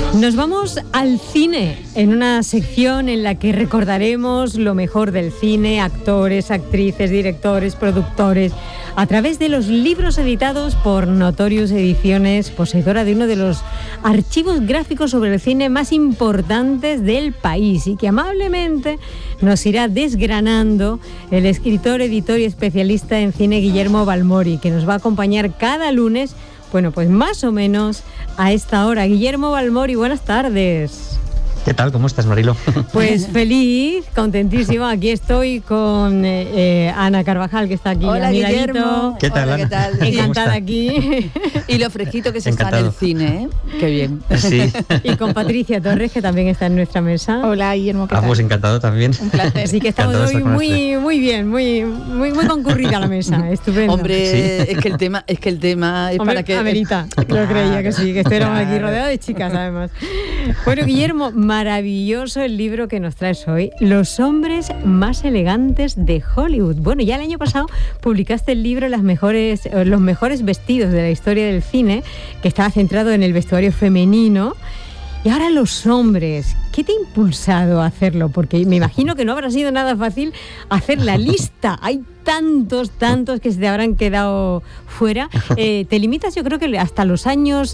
Nos vamos al cine, en una sección en la que recordaremos lo mejor del cine, actores, actrices, directores, productores, a través de los libros editados por Notorious Ediciones, poseedora de uno de los archivos gráficos sobre el cine más importantes del país y que amablemente nos irá desgranando el escritor, editor y especialista en cine Guillermo Balmori, que nos va a acompañar cada lunes. Bueno, pues más o menos a esta hora. Guillermo Balmori, buenas tardes. ¿Qué tal? ¿Cómo estás, Marilo? Pues feliz, contentísima. Aquí estoy con Ana Carvajal, que está aquí. Hola, Guillermo. ¿Qué tal, Hola, Ana? ¿qué tal? Encantada aquí. Y lo fresquito que se Encantado. está en el cine, ¿eh? Qué bien. Sí. Y con Patricia Torres, que también está en nuestra mesa. Hola, Guillermo, ¿qué tal? Pues encantado también. Un placer. Así que estamos Encantado de hoy estar con muy bien, muy concurrida la mesa. Estupendo. Hombre, Sí. es que el tema es Hombre, para que... amerita. Lo creía que sí, que estuviéramos aquí rodeados de chicas, además. Bueno, Guillermo, maravilloso el libro que nos traes hoy, Los hombres más elegantes de Hollywood. Bueno, ya el año pasado publicaste el libro Los mejores vestidos de la historia del cine, que estaba centrado en el vestuario femenino. Y ahora los hombres, ¿qué te ha impulsado a hacerlo? Porque me imagino que no habrá sido nada fácil hacer la lista. Hay tantos que se te habrán quedado fuera. Te limitas, yo creo que hasta los años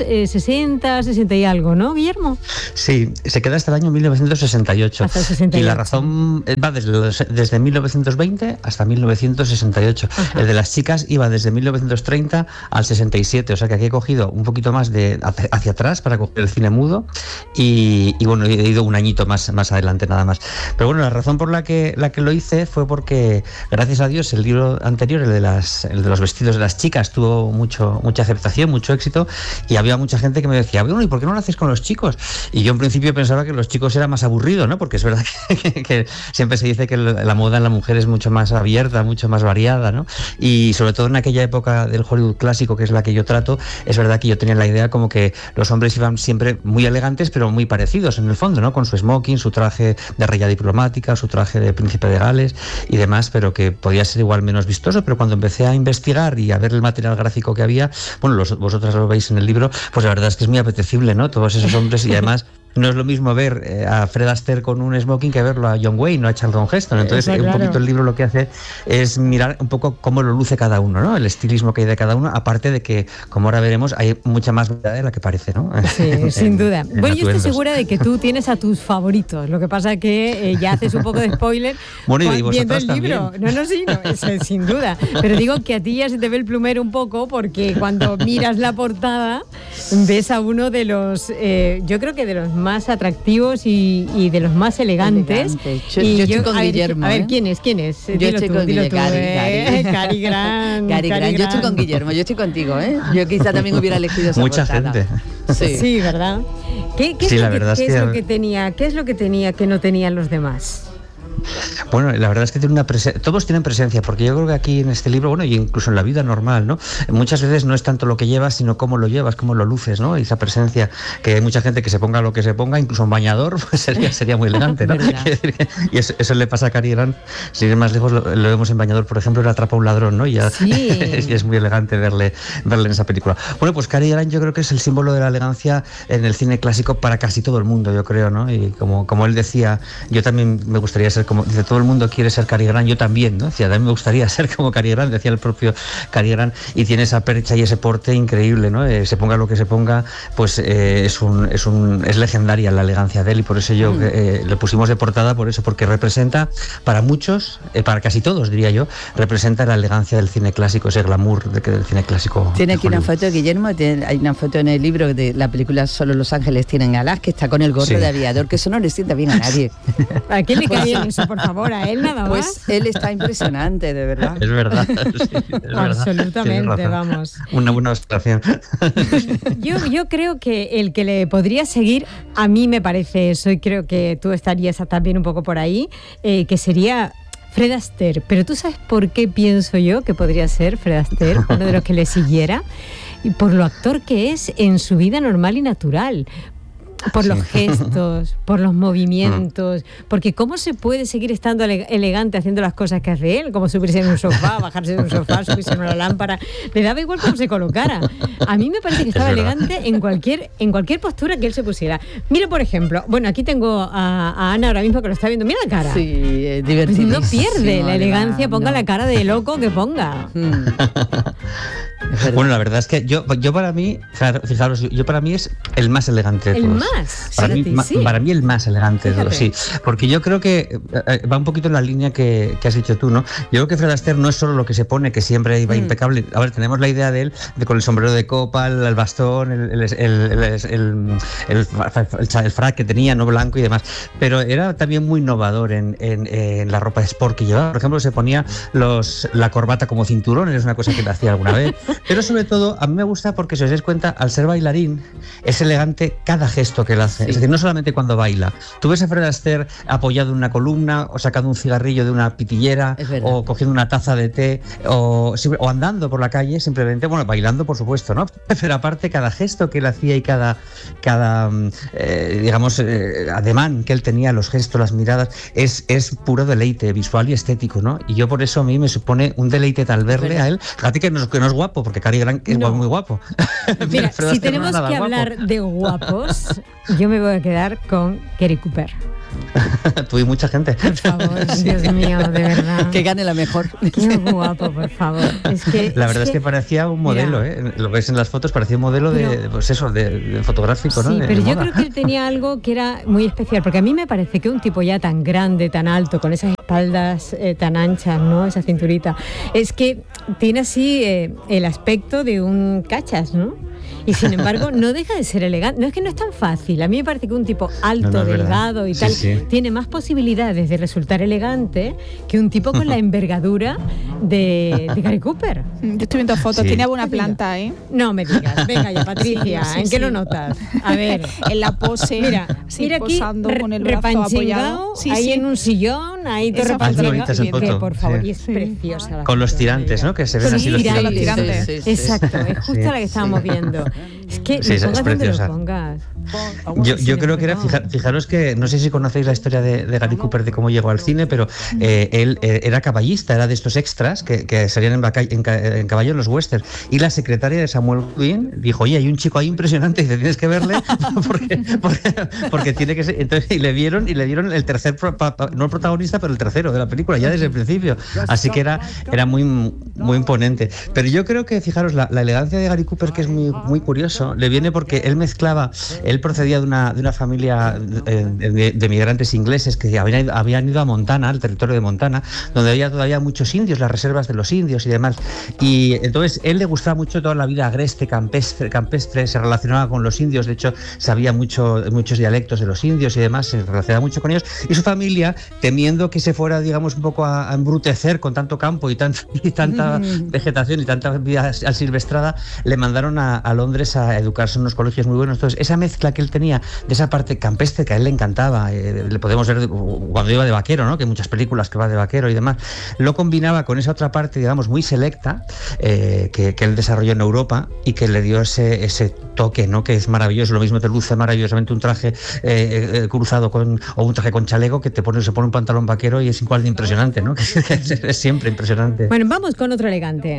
60 y algo, ¿no, Guillermo? Sí, se queda hasta el año 1968. Hasta el 68. Y la razón va desde 1920 hasta 1968. Ajá. El de las chicas iba desde 1930 al 67. O sea que aquí he cogido un poquito más hacia atrás para coger el cine mudo. Y bueno, he ido un añito más adelante nada más. Pero bueno, la razón por la que lo hice fue porque, gracias a Dios, el libro anterior, el de los vestidos de las chicas, tuvo mucha aceptación, mucho éxito, y había mucha gente que me decía, bueno, ¿y por qué no lo haces con los chicos? Y yo en principio pensaba que los chicos era más aburrido, ¿no? Porque es verdad que siempre se dice que la moda en la mujer es mucho más abierta, mucho más variada, ¿no? Y sobre todo en aquella época del Hollywood clásico, que es la que yo trato, es verdad que yo tenía la idea como que los hombres iban siempre muy elegantes, pero muy parecidos en el fondo, ¿no? Con su smoking, su traje de reina diplomática, su traje de príncipe de Gales y demás, pero que podía ser igual menos vistoso. Pero cuando empecé a investigar y a ver el material gráfico que había, bueno, vosotras lo veis en el libro, pues la verdad es que es muy apetecible, ¿no? Todos esos hombres, y además no es lo mismo ver a Fred Astaire con un smoking que verlo a John Wayne o a Charlton Heston. Entonces, Claro. un poquito el libro lo que hace es mirar un poco cómo lo luce cada uno, ¿no? El estilismo que hay de cada uno, aparte de que, como ahora veremos, hay mucha más verdad de la que parece, ¿no? Sí, sin duda. Bueno, yo estoy atuendos. segura de que tú tienes a tus favoritos. Lo que pasa es que ya haces un poco de spoiler Bueno, y viendo vosotras el libro. también. Eso es sin duda. Pero digo que a ti ya se te ve el plumero un poco, porque cuando miras la portada ves a uno de los, yo creo que de los más atractivos y de los más elegantes. Yo estoy con Guillermo. A ver, ¿quién es? Yo estoy con dilo Guillermo. tú, Cary Grant. Gary Grant. Yo estoy con Guillermo, yo estoy contigo, ¿eh? Yo quizá también hubiera elegido esa Mucha portada. gente. Sí, ¿verdad? ¿Qué Sí, la verdad es que- es lo que tenía que no tenían los demás? Bueno, la verdad es que todos tienen presencia, porque yo creo que aquí en este libro, bueno, y incluso en la vida normal, ¿no? Muchas veces no es tanto lo que llevas, sino cómo lo llevas, cómo lo luces, ¿no? Y esa presencia, que hay mucha gente que se ponga lo que se ponga, incluso un bañador, pues sería muy elegante, ¿no? Y eso le pasa a Cary Grant. Sin ir más lejos, lo vemos en bañador, por ejemplo, él atrapa a un ladrón, ¿no? Y ya Sí. es muy elegante verle en esa película. Bueno, pues Cary Grant yo creo que es el símbolo de la elegancia en el cine clásico para casi todo el mundo, yo creo, ¿no? Y como él decía, yo también me gustaría ser como, dice, todo el mundo quiere ser Cary Grant, yo también, ¿no? Decía, a mí me gustaría ser como Cary Grant, decía el propio Cary Grant, y tiene esa percha y ese porte increíble, ¿no? Se ponga lo que se ponga, pues es legendaria la elegancia de él, y por eso yo le pusimos de portada, por eso, porque representa para muchos, para casi todos, diría yo, representa la elegancia del cine clásico, ese glamour del cine clásico. Tiene aquí una Hollywood. foto, Guillermo, hay una foto en el libro de la película Solo los ángeles tienen alas, que está con el gorro Sí. de aviador, que eso no le sienta bien a nadie. ¿A quién le cae bien eso, por favor? ¿A él nada más? Pues él está impresionante, de verdad. Es verdad, sí, es verdad. Absolutamente, Tienes razón. vamos. Una buena observación. Yo creo que el que le podría seguir, a mí me parece eso, y creo que tú estarías también un poco por ahí, que sería Fred Astaire. Pero ¿tú sabes por qué pienso yo que podría ser Fred Astaire, uno de los que le siguiera? Y por lo actor que es en su vida normal y natural. por los gestos, por los movimientos, porque ¿cómo se puede seguir estando elegante haciendo las cosas que hace él? Como subirse en un sofá, bajarse de un sofá, subirse en una lámpara, le daba igual cómo se colocara. A mí me parece que estaba elegante en cualquier postura que él se pusiera. Mira, por ejemplo, bueno, aquí tengo a Ana ahora mismo que lo está viendo, mira la cara. Sí, divertido. No pierde la elegancia, ponga la cara de loco que ponga. Bueno, la verdad es que yo para mí, fijaros, yo para mí es el más elegante de todos. El más, para mí el más elegante de todos, sí. Porque yo creo que va un poquito en la línea que has dicho tú, ¿no? Yo creo que Fred Astaire no es solo lo que se pone, que siempre iba impecable. A ver, tenemos la idea de él con el sombrero de copa, el bastón, el frac que tenía, no blanco y demás. Pero era también muy innovador en la ropa de sport que llevaba. Por ejemplo, se ponía la corbata como cinturón, es una cosa que le hacía alguna vez. Pero sobre todo, a mí me gusta porque, si os dais cuenta, al ser bailarín, es elegante cada gesto que él hace. Sí. Es decir, no solamente cuando baila. Tú ves a Fred Astaire apoyado en una columna, o sacando un cigarrillo de una pitillera, o cogiendo una taza de té, o andando por la calle, simplemente, bueno, bailando, por supuesto, ¿no? Pero aparte, cada gesto que él hacía y cada ademán que él tenía, los gestos, las miradas, es puro deleite visual y estético, ¿no? Y yo por eso a mí me supone un deleite tal verle a él. Fíjate que no es guapo, porque Cary Grant es muy guapo. Mira, si tenemos que hablar de guapos, yo me voy a quedar con Gary Cooper. Tú y mucha gente. Por favor, Dios mío, de verdad. Que gane la mejor. Qué guapo, por favor. La verdad es que parecía un modelo, ¿eh? Lo ves en las fotos, parecía un modelo de fotográfico, ¿no? Sí, pero yo creo que él tenía algo que era muy especial, porque a mí me parece que un tipo ya tan grande, tan alto, con esas espaldas tan anchas, ¿no? Esa cinturita, es que tiene así el aspecto de un cachas, ¿no? Y sin embargo no deja de ser elegante. No es que no es tan fácil. A mí me parece que un tipo alto, delgado y tal, tiene más posibilidades de resultar elegante que un tipo con la envergadura de Gary Cooper. Yo estoy viendo fotos, tiene buena planta, ¿eh? No me digas, venga ya, Patricia, ¿en qué lo notas? A ver, en la pose. Mira aquí, posando con el brazo apoyado. Ahí en un sillón, ahí todo repanchingado. Que por favor, y es preciosa. Con los tirantes, ¿no? Que se ven así los tirantes. Exacto, es justo la que estábamos viendo. Es que es preciosa. Yo creo que era, fijaros que, no sé si conocéis la historia de Gary Cooper, de cómo llegó al cine, pero él era caballista, era de estos extras que salían en caballo en los westerns, y la secretaria de Samuel Goodwin dijo, oye, hay un chico ahí impresionante, y tienes que verle porque tiene que ser. Entonces, y le dieron el tercer, no el protagonista, pero el tercero de la película, ya desde el principio, así que era muy, muy imponente. Pero yo creo que, fijaros, la elegancia de Gary Cooper, que es muy, muy curioso, le viene porque él procedía de una familia de migrantes ingleses que habían ido a Montana, al territorio de Montana, donde había todavía muchos indios, las reservas de los indios y demás. Y entonces él le gustaba mucho toda la vida agreste, campestre, se relacionaba con los indios, de hecho sabía muchos dialectos de los indios y demás, se relacionaba mucho con ellos, y su familia, temiendo que se fuera, digamos, un poco a embrutecer con tanto campo y tanta vegetación y tanta vida asilvestrada, le mandaron a Londres a educarse en unos colegios muy buenos. Entonces, esa mezcla que él tenía de esa parte campestre que a él le encantaba, le podemos ver cuando iba de vaquero, ¿no? Que hay muchas películas que va de vaquero y demás, lo combinaba con esa otra parte, digamos, muy selecta, que él desarrolló en Europa y que le dio ese toque, ¿no? Que es maravilloso. Lo mismo te luce maravillosamente un traje cruzado o un traje con chaleco, que se pone un pantalón vaquero y es igual de impresionante, ¿no? Que es siempre impresionante. Bueno, vamos con otro elegante.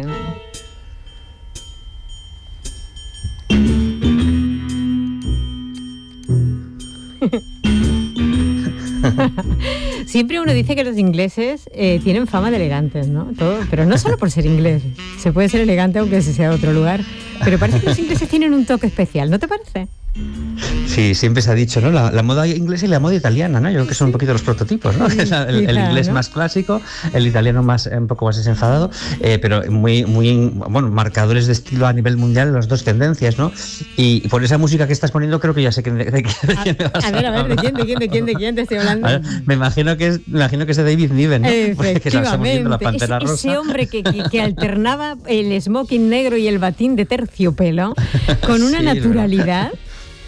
Siempre uno dice que los ingleses tienen fama de elegantes, ¿no? Todo, pero no solo por ser inglés. Se puede ser elegante aunque se sea de otro lugar. Pero parece que los ingleses tienen un toque especial, ¿no te parece? Sí, siempre se ha dicho, ¿no? La moda inglesa y la moda italiana, ¿no? Yo creo que son un poquito los prototipos, ¿no? El inglés, ¿no? Más clásico, el italiano un poco más desenfadado, pero muy, bueno, marcadores de estilo a nivel mundial, las dos tendencias, ¿no? Y por esa música que estás poniendo, creo que ya sé de quién me vas a hablar. A ver, ¿de quién te estoy hablando? Ver, me imagino que es de David Niven, ¿no? Efectivamente, la Pantera Rosa. Ese hombre que alternaba el smoking negro y el batín de terciopelo con una naturalidad.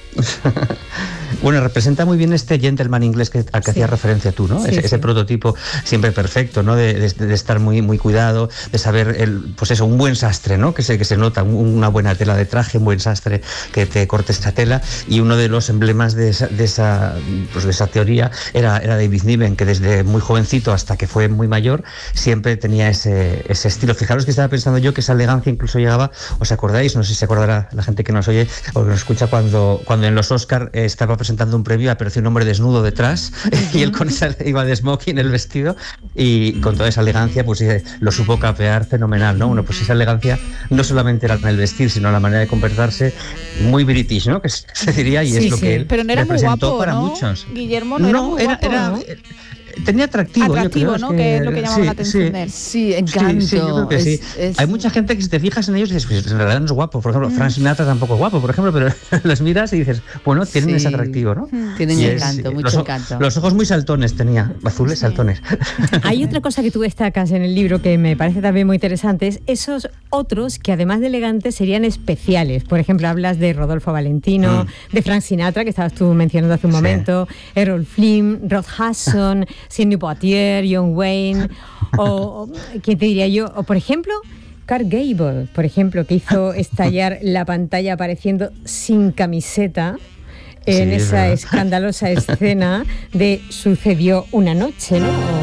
Bueno, representa muy bien este gentleman inglés al que hacías referencia tú, ¿no? Ese prototipo siempre perfecto, ¿no? De estar muy, muy cuidado, de saber, pues eso, un buen sastre, ¿no? Que se nota, una buena tela de traje, un buen sastre que te corte esta tela. Y uno de los emblemas de esa teoría era David Niven, que desde muy jovencito hasta que fue muy mayor siempre tenía ese estilo. Fijaros que estaba pensando yo que esa elegancia incluso llegaba, ¿os acordáis? No sé si se acordará la gente que nos oye o que nos escucha cuando en los Oscar estaba presentando un premio, apareció un hombre desnudo detrás y él con esa iba de smoking, el vestido, y con toda esa elegancia pues lo supo capear fenomenal, ¿no? Bueno, pues esa elegancia no solamente era en el vestir, sino la manera de comportarse, muy british, ¿no? Que se diría, y es lo que él pero no era muy guapo, para ¿no? muchos. Guillermo no era muy guapo, ¿no? Tenía atractivo, yo creo, ¿no? Que es lo que llamaba la atención de él. Sí, encanto. Sí, yo creo que sí. Hay mucha gente que si te fijas en ellos dices, pues en realidad no es guapo. Por ejemplo, Frank Sinatra tampoco es guapo, por ejemplo, pero los miras y dices, bueno, tienen ese atractivo, ¿no? Tienen encanto, mucho encanto. Los ojos muy saltones tenía, azules saltones. Hay otra cosa que tú destacas en el libro que me parece también muy interesante, es esos otros que además de elegantes serían especiales. Por ejemplo, hablas de Rodolfo Valentino, de Frank Sinatra, que estabas tú mencionando hace un momento, Errol Flynn, Rod Hudson, Sidney Poitier, John Wayne, o ¿qué te diría yo? O por ejemplo, Clark Gable, por ejemplo, que hizo estallar la pantalla apareciendo sin camiseta en esa escandalosa escena de Sucedió una noche, ¿no?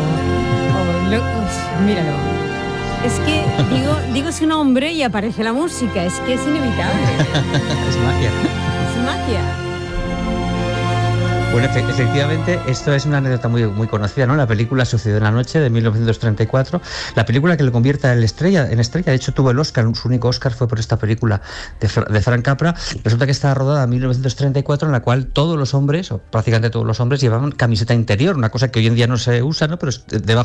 Míralo. Es que digo su nombre y aparece la música, es que es inevitable. Es magia. Es magia. Bueno, efectivamente, esto es una anécdota muy, muy conocida, ¿no? La película Sucedió en la noche, de 1934. La película que le convierte en estrella. De hecho, tuvo el Oscar, su único Oscar fue por esta película de Frank Capra. Resulta que estaba rodada en 1934, en la cual todos los hombres, o prácticamente todos los hombres, llevaban camiseta interior, una cosa que hoy en día no se usa, ¿no? Pero debajo